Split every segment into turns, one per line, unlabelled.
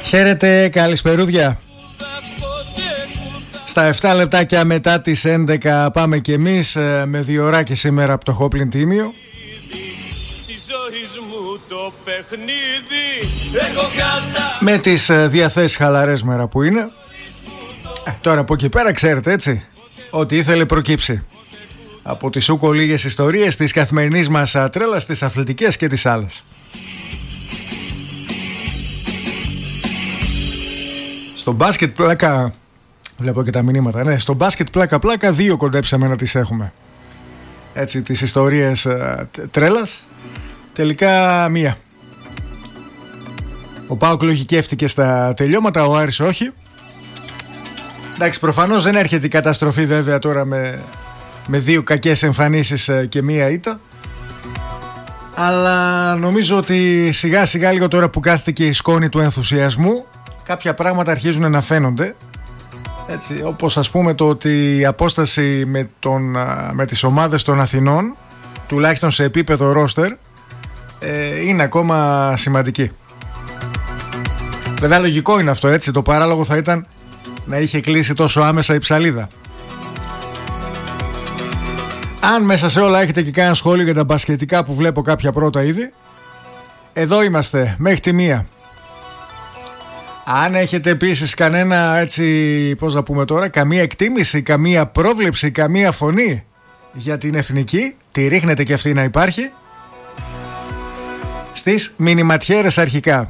Χαίρετε, καλησπερούδια. Στα 7 λεπτάκια μετά τις 11 πάμε κι εμείς με 2 ωράκι σήμερα από το Χόπλιν Τίμιο. Με τις διαθέσεις χαλαρές μέρα που είναι. Τώρα από εκεί πέρα ξέρετε έτσι, ό,τι ήθελε προκύψει. Από τις ούκο λίγες ιστορίες της καθημερινής μας τρέλας, τις αθλητικές και τις άλλες. Στο μπάσκετ πλάκα, βλέπω και τα μηνύματα, ναι, στο μπάσκετ πλάκα 2 κοντέψαμε να τις έχουμε. Έτσι, τις ιστορίες τρέλας, τελικά 1. Ο ΠΑΟΚ λογικεύτηκε στα τελειώματα, ο Άρης όχι. Εντάξει, προφανώς δεν έρχεται η καταστροφή βέβαια τώρα με 2 κακές εμφανίσεις και 1 ήττα. Αλλά νομίζω ότι σιγά σιγά λίγο τώρα που κάθεται και η σκόνη του ενθουσιασμού, κάποια πράγματα αρχίζουν να φαίνονται. Έτσι, όπως ας πούμε το ότι η απόσταση με τις ομάδες των Αθηνών, τουλάχιστον σε επίπεδο ρόστερ, είναι ακόμα σημαντική. Βέβαια λογικό είναι αυτό, έτσι, το παράλογο θα ήταν να είχε κλείσει τόσο άμεσα η ψαλίδα. Αν μέσα σε όλα έχετε και κανένα σχόλιο για τα μπασκετικά που βλέπω κάποια πρώτα ήδη, εδώ είμαστε μέχρι τη 1. Αν έχετε επίσης κανένα έτσι, πώς να πούμε τώρα, καμία εκτίμηση, καμία πρόβλεψη, καμία φωνή για την εθνική, τη ρίχνετε και αυτή να υπάρχει στις μηνυματιέρες αρχικά.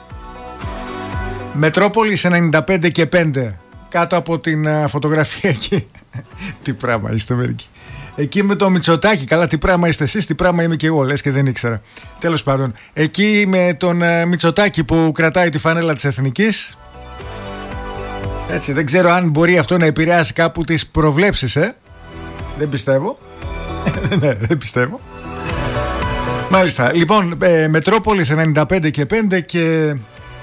Μετρόπολης 95 και 5, κάτω από την φωτογραφία εκεί. Τι πράγμα είστε μερικοί. Εκεί με το Μητσοτάκη, καλά τι πράγμα είστε εσείς, τι πράγμα είμαι και εγώ, λες και δεν ήξερα. Τέλος πάντων, εκεί με τον Μητσοτάκη που κρατάει τη φανέλα της Εθνικής. Έτσι, δεν ξέρω αν μπορεί αυτό να επηρεάσει κάπου τις προβλέψεις, Δεν πιστεύω. Ναι, δεν πιστεύω. Μάλιστα, λοιπόν, Μετρόπολης 95 και 5 και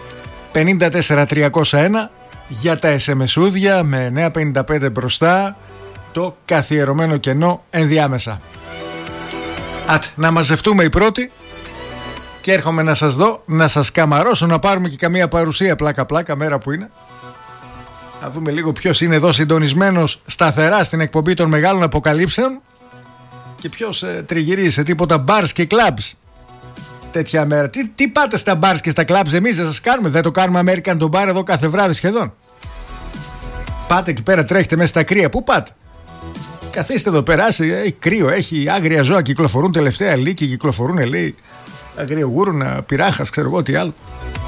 54-301 για τα SMS-ούδια με 955 μπροστά, το καθιερωμένο κενό ενδιάμεσα. Να μαζευτούμε οι πρώτοι και έρχομαι να σας δω, να σας καμαρώσω, να πάρουμε και καμία παρουσία πλάκα μέρα που είναι. Να δούμε λίγο ποιος είναι εδώ συντονισμένος σταθερά στην εκπομπή των μεγάλων αποκαλύψεων και ποιος τριγυρίζει σε τίποτα bars και clubs τέτοια μέρα. Τι πάτε στα bars και στα clubs, εμείς δεν σας κάνουμε, δεν το κάνουμε American το bar εδώ κάθε βράδυ σχεδόν. Πάτε εκεί πέρα, τρέχετε μέσα στα κρύα, πού πάτε? Καθίστε εδώ, περάσει, έχει κρύο, έχει άγρια ζώα, κυκλοφορούν τελευταία, λύκοι κυκλοφορούν, λέει, άγρια γούρουνα, πυράχας, ξέρω εγώ τι άλλο.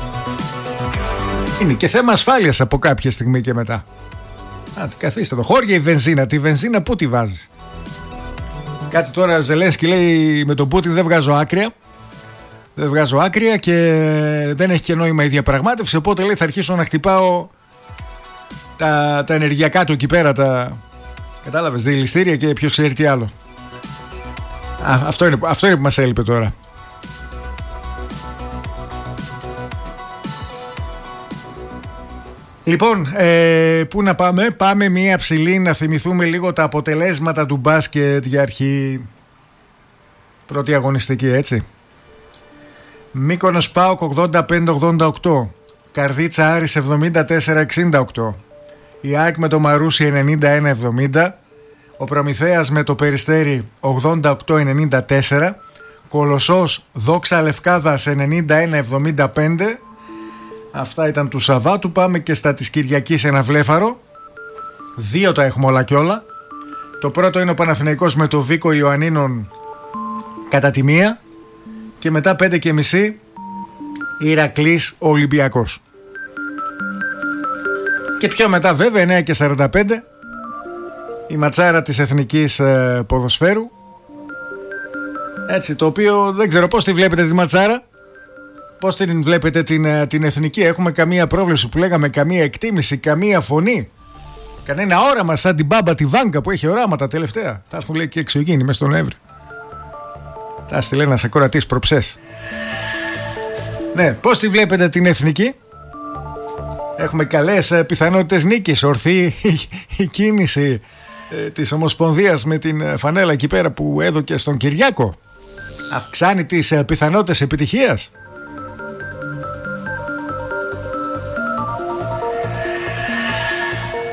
Είναι και θέμα ασφάλειας από κάποια στιγμή και μετά. Καθίστε εδώ, χώρια η βενζίνα, τη βενζίνα πού τη βάζεις? Κάτσε τώρα, Ζελένσκι λέει με τον Πούτιν δεν βγάζω άκρια. Δεν βγάζω άκρια και δεν έχει και νόημα η διαπραγμάτευση, οπότε λέει θα αρχίσω να χτυπάω τα ενεργειακά του εκεί πέρα, κατάλαβες, δηληστήρια και ποιος ξέρει τι άλλο. Αυτό είναι που μας έλειπε τώρα. Λοιπόν, πού να πάμε? Πάμε μία ψηλή να θυμηθούμε λίγο τα αποτελέσματα του μπάσκετ για αρχή. Πρώτη αγωνιστική, έτσι. Μύκονος ΠΑΟΚ 85-88, Καρδίτσα Άρης 74-68, η ΑΕΚ με το Μαρούσι 91-70, ο Προμηθέας με το Περιστέρι 88-94, Κολοσσός Δόξα Λευκάδας 91-75. Αυτά ήταν του Σαββάτου. Πάμε και στα της Κυριακής ένα βλέφαρο. 2 τα έχουμε όλα κι όλα. Το πρώτο είναι ο Παναθηναϊκός με το Βίκο Ιωαννίνων κατά τη 1 και μετά 5:30 Ηρακλής Ολυμπιακός. Και πιο μετά βέβαια 9:45 η ματσάρα της Εθνικής Ποδοσφαίρου. Έτσι, το οποίο δεν ξέρω πώς τη βλέπετε τη ματσάρα. Πώς την βλέπετε την Εθνική? Έχουμε καμία πρόβλεψη που λέγαμε, καμία εκτίμηση, καμία φωνή, κανένα όραμα σαν την μπάμπα τη Βάγκα που έχει οράματα τελευταία? Θα έρθουν λέει και εξωγήινοι μες τον Νοέμβρη. Θα στείλει ένας ακροατής προψές. Ναι, πώς τη βλέπετε την Εθνική? Έχουμε καλές πιθανότητες νίκης. Ορθή η κίνηση της Ομοσπονδίας με την φανέλα εκεί πέρα που έδωκε στον Κυριάκο. Αυξάνει τις πιθανότητες επιτυχίας.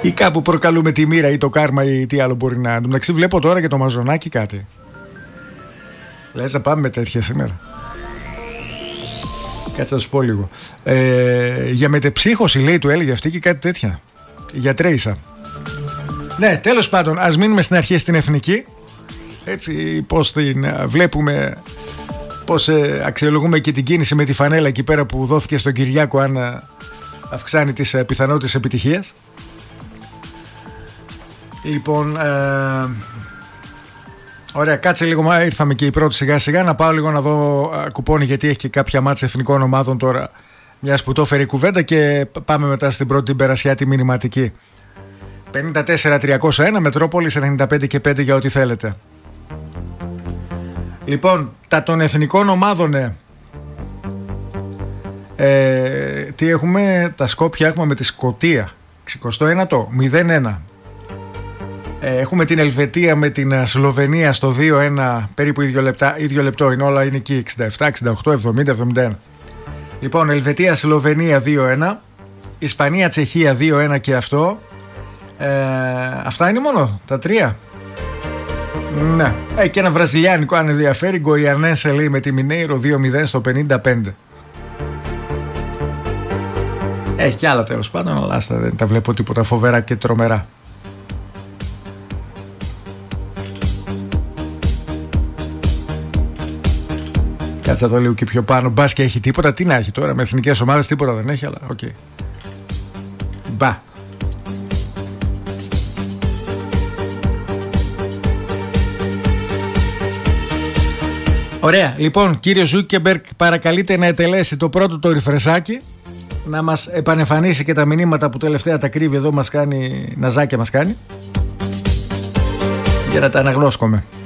Ή κάπου προκαλούμε τη μοίρα ή το κάρμα ή τι άλλο μπορεί να. Εντάξει, βλέπω τώρα και το Μαζονάκι κάτι. Λες να πάμε με τέτοια σήμερα. Κάτσε να σου πω λίγο. Για μετεψύχωση λέει του έλεγε αυτή και κάτι τέτοια. Για τρέισα. Ναι, τέλος πάντων, ας μείνουμε στην αρχή στην εθνική. Έτσι πως την βλέπουμε, πως αξιολογούμε και την κίνηση με τη φανέλα εκεί πέρα που δόθηκε στον Κυριάκο, αν αυξάνει τις πιθανότητες επιτυχίας. Λοιπόν, ωραία, κάτσε λίγο, ήρθαμε και οι πρώτοι σιγά σιγά. Να πάω λίγο να δω κουπόνι, γιατί έχει και κάποια μάτς εθνικών ομάδων τώρα, μιας που το έφερε η κουβέντα, και πάμε μετά στην πρώτη περασιά τη μηνυματική. 54-301 Μετρόπολης 95 και 5 για ό,τι θέλετε. Λοιπόν, τα των εθνικών ομάδων, τι έχουμε? Τα Σκόπια έχουμε με τη Σκωτία 69 0-1. Έχουμε την Ελβετία με την Σλοβενία στο 2-1, περίπου ίδιο λεπτό είναι, όλα είναι εκεί, 67, 68, 70, 71. Λοιπόν, Ελβετία-Σλοβενία 2-1, Ισπανία-Τσεχία 2-1 και αυτό. Αυτά είναι μόνο τα τρία. Ναι. Και ένα βραζιλιάνικο αν ενδιαφέρει, Γκοϊανέσε λέει με τη Μινέιρο 2-0 στο 55. Έχει και άλλα τέλος πάντων, αλλά άστα, δεν τα βλέπω τίποτα φοβερά και τρομερά. Κάτσε εδώ λίγο και πιο πάνω. Μπας και έχει τίποτα, τι να έχει τώρα, με εθνικές ομάδες τίποτα δεν έχει, αλλά οκ. Okay. Μπα. Ωραία, λοιπόν, κύριο Ζούκεμπεργκ παρακαλείται να ετελέσει το πρώτο το ριφρεσάκι, να μας επανεμφανίσει και τα μηνύματα που τελευταία τα κρύβει εδώ, μας κάνει, ναζάκια μας κάνει, για να τα αναγνώσκουμε.